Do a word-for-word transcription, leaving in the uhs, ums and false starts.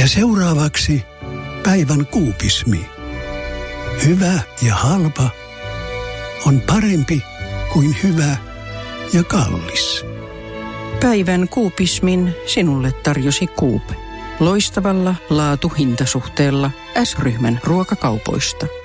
Ja seuraavaksi päivän kuupismi. Hyvä ja halpa on parempi kuin hyvä ja kallis. Päivän kuupismin sinulle tarjosi Coop. Loistavalla laatu-hintasuhteella S-ryhmän ruokakaupoista.